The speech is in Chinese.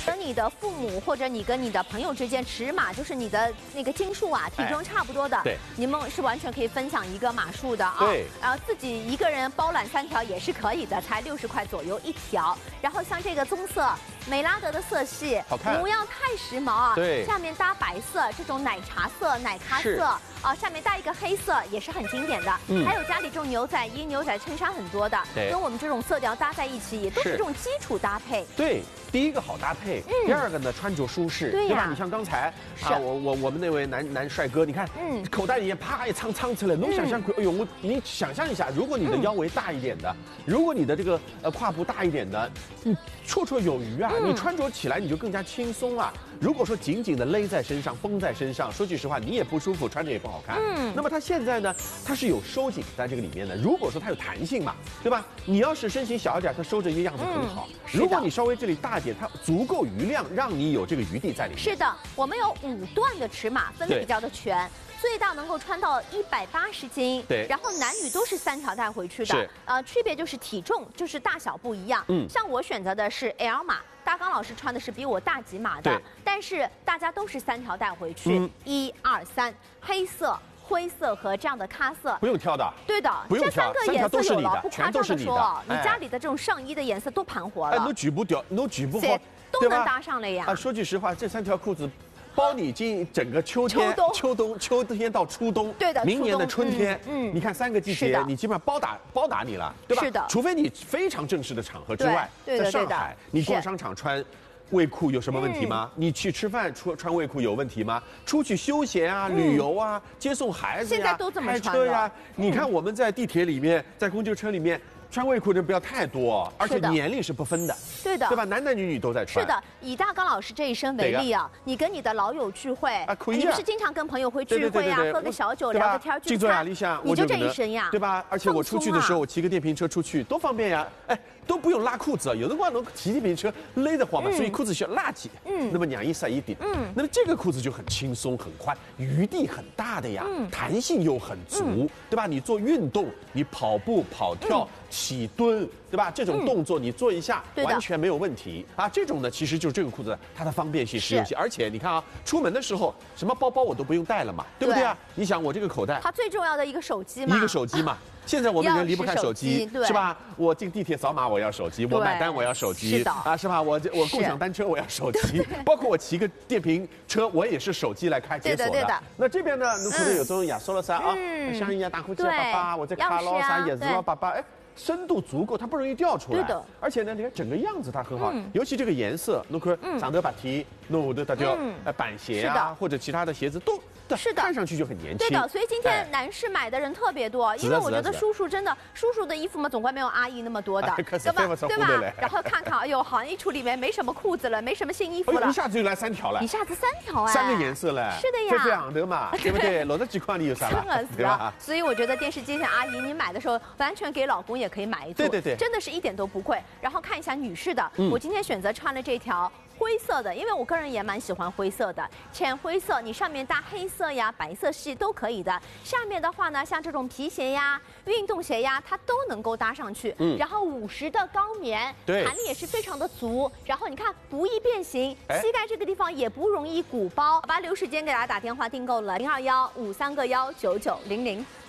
跟你的父母或者你跟你的朋友之间尺码，就是你的那个斤数啊，体重差不多的， 对， 你们是完全可以分享一个码数的啊。 对， 然后自己一个人包揽3条也是可以的，才60块左右1条。然后像这个棕色，美拉德的色系， 好看， 不要太时髦啊。 对， 下面搭白色，这种奶茶色、奶咖色啊，下面搭一个黑色也是很经典的。还有家里这种牛仔衣、牛仔衬衫很多的，跟我们这种色调搭在一起，也都是这种基础搭配。 对。第一个好搭配，第二个呢穿着舒适，对吧？你像刚才啊，我们那位男帅哥，你看，口袋里面啪一仓出来，能想象？哎呦，你想象一下，如果你的腰围大一点的，如果你的这个胯部大一点的，你绰绰有余啊，你穿着起来你就更加轻松啊。如果说紧紧的勒在身上、绷在身上，说句实话，你也不舒服，穿着也不好看。那么它现在呢，它是有收紧在这个里面的。如果说它有弹性嘛，对吧？你要是身形小一点，它收着一个样子很好。如果你稍微这里大一点，它足够余量，让你有这个余地在里面。 是的，我们有5段的尺码，分得比较的全。最大能够穿到180斤，对，然后男女都是3条带回去的，区别就是体重，就是大小不一样。像我选择的是 L 码，大刚老师穿的是比我大几码的，但是大家都是3条带回去，1、2、3，黑色、灰色和这样的咖色， 不用挑的。 对的， 不用挑， 这3个颜色有了，不夸张的说， 你家里的这种上衣的颜色都盘活了， 都举不掉，都举不好， 都能搭上了呀。 啊，说句实话，这3条裤子。包你进整个秋天到初冬， 对的， 明年的春天，你看3个季节，你基本上包打你了，对吧？ 是的， 除非你非常正式的场合之外，在上海，你逛商场穿卫裤有什么问题吗？你去吃饭穿卫裤有问题吗？出去休闲啊、旅游啊、接送孩子呀、 现在都这么开车呀，你看我们在地铁里面、在公交车里面。穿卫裤的不要太多，而且年龄是不分的， 对的， 对吧？男女都在穿。 是的，以大刚老师这一身为例啊，你跟你的老友聚会，你不是经常跟朋友会聚会呀，喝个小酒，聊个天，聚餐，你就这一身呀， 对吧？而且我出去的时候，我骑个电瓶车出去多方便呀，哎，都不用拉裤子，有的话能骑电瓶车勒得慌嘛，所以裤子需要拉紧，那么2、1、3、1顶，那么这个裤子就很轻松很宽，余地很大的呀，弹性又很足，对吧？你做运动，你跑步、跑跳。起蹲，对吧？这种动作你做一下，完全没有问题啊！这种呢，其实就是这个裤子它的方便性、实用性，而且你看啊，出门的时候什么包包我都不用带了嘛，对不对啊？你想我这个口袋， 它最重要的一个手机嘛， 现在我们人离不开手机，是吧？我进地铁扫码我要手机，我买单我要手机， 是的啊，是吧？我共享单车我要手机，包括我骑个电瓶车我也是手机来开解锁的。那这边呢，可能有这种亚索了噻啊，香烟啊、打火机啊，爸爸，我在卡劳啥也是啊，爸爸，哎。深度足够，它不容易掉出来。对的，而且呢，你看整个样子它很好，尤其这个颜色，侬看长得把提，弄的它叫板鞋啊，或者其他的鞋子都是的，看上去就很年轻。 对的，所以今天男士买的人特别多，因为我觉得叔叔真的，叔叔的衣服嘛，总归没有阿姨那么多的，对吧？然后看看，哎呦，好像衣橱里面没什么裤子了，没什么新衣服了， 一下子就来3条了， 一下子3条哎 ，3个颜色了， 是的呀， 这样的嘛，对不对？60几块你有啥了？ 对吧？所以我觉得电视机前阿姨，你买的时候完全给老公也可以买一组， 对， 真的是一点都不贵。然后看一下女士的，我今天选择穿了这条灰色的，因为我个人也蛮喜欢灰色的，浅灰色，你上面搭黑色呀、白色系都可以的。下面的话呢，像这种皮鞋呀、运动鞋呀，它都能够搭上去。然后50的高棉，弹力也是非常的足。然后你看不易变形，膝盖这个地方也不容易鼓包。好吧，留时间给大家打电话订购了，02153个19900。